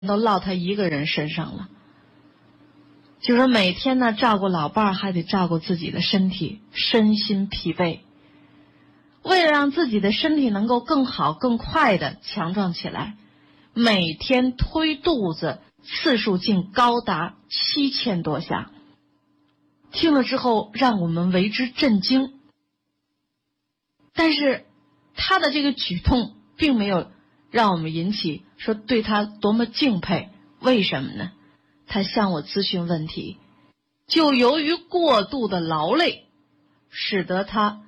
都落他一个人身上了。就说每天呢照顾老伴儿，还得照顾自己的身体，身心疲惫。为了让自己的身体能够更好更快的强壮起来，每天推肚子次数竟高达7000多下。听了之后让我们为之震惊。但是他的这个举动并没有让我们引起说对他多么敬佩。为什么呢？他向我咨询问题，就由于过度的劳累，使得他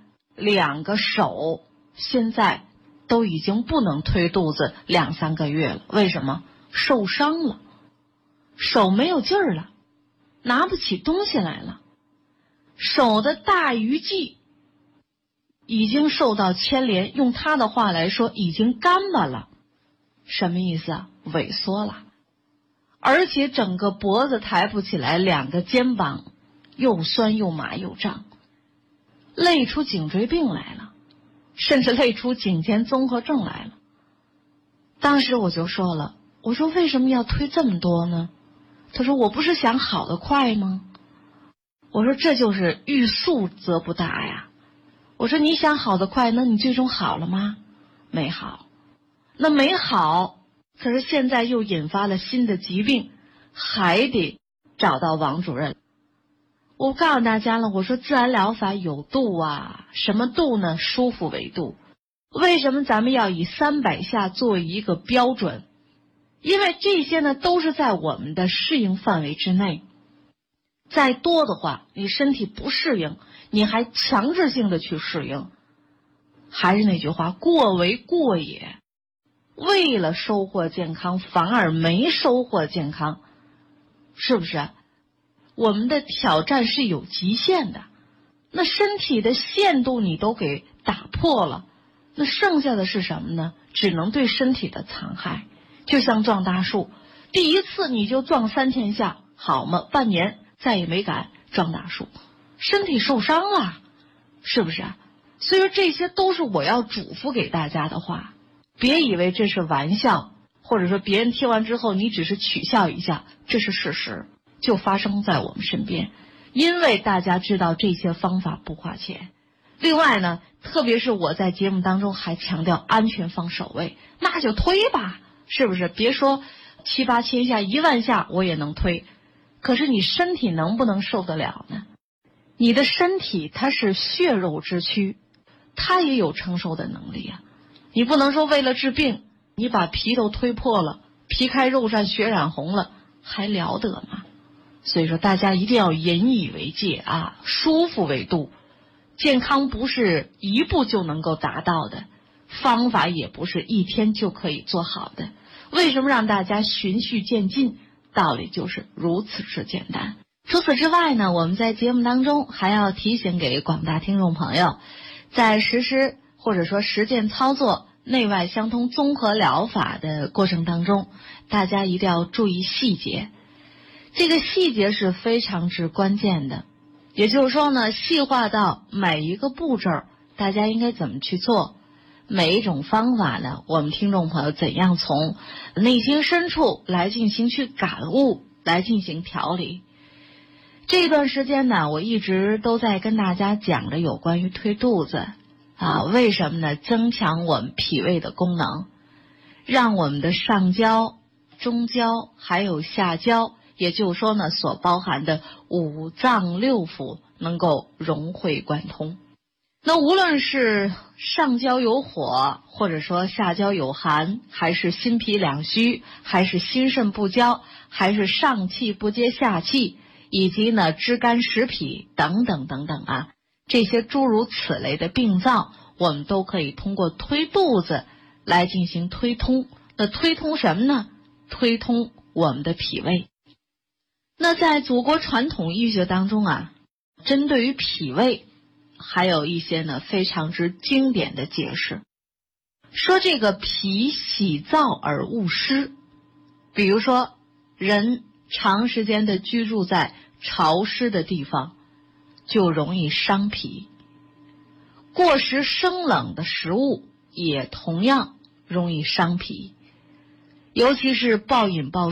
2个手现在都已经不能推肚子2、3个月了。为什么？受伤了，手没有劲儿了，拿不起东西来了，手的大鱼际已经受到牵连，用他的话来说已经干巴了。什么意思啊？萎缩了。而且整个脖子抬不起来，2个肩膀又酸又麻又胀，累出颈椎病来了，甚至累出颈肩综合症来了。当时我就说了，我说为什么要推这么多呢？他说我不是想好得快吗？我说这就是欲速则不达呀。我说你想好得快，那你最终好了吗？没好。那没好，可是现在又引发了新的疾病，还得找到王主任。我告诉大家了，我说自然疗法有度啊，什么度呢？舒服为度。为什么咱们要以300下作为一个标准？因为这些呢都是在我们的适应范围之内。再多的话，你身体不适应，你还强制性的去适应，还是那句话，过为过也。为了收获健康，反而没收获健康，是不是？我们的挑战是有极限的，那身体的限度你都给打破了，那剩下的是什么呢？只能对身体的残害。就像撞大树，第一次你就撞3000下，好吗？半年再也没敢撞大树，身体受伤了，是不是？所以说这些都是我要嘱咐给大家的话。别以为这是玩笑，或者说别人听完之后你只是取笑一下，这是事实，就发生在我们身边。因为大家知道这些方法不花钱。另外呢，特别是我在节目当中还强调安全放首位，那就推吧，是不是？别说7、8千下、10000下我也能推，可是你身体能不能受得了呢？你的身体它是血肉之躯，它也有承受的能力啊。你不能说为了治病，你把皮都推破了，皮开肉绽，血染红了，还了得吗？所以说大家一定要引以为戒啊，舒服为度。健康不是一步就能够达到的，方法也不是一天就可以做好的。为什么让大家循序渐进？道理就是如此之简单。除此之外呢，我们在节目当中还要提醒给广大听众朋友，在实施或者说实践操作内外相通综合疗法的过程当中，大家一定要注意细节。这个细节是非常之关键的，也就是说呢，细化到每一个步骤大家应该怎么去做，每一种方法呢，我们听众朋友怎样从内心深处来进行去感悟，来进行调理。这段时间呢，我一直都在跟大家讲着有关于推肚子啊，为什么呢？增强我们脾胃的功能，让我们的上焦、中焦还有下焦，也就是说呢，所包含的5脏6腑能够融会贯通。那无论是上焦有火，或者说下焦有寒，还是心脾两虚，还是心肾不交，还是上气不接下气，以及呢肢干实脾等等等等啊，这些诸如此类的病灶，我们都可以通过推肚子来进行推通。那推通什么呢？推通我们的脾胃。那在祖国传统医学当中啊，针对于脾胃还有一些呢非常之经典的解释，说这个脾喜燥而恶湿。比如说人长时间的居住在潮湿的地方，就容易伤脾。过食生冷的食物也同样容易伤脾。 尤其是暴饮暴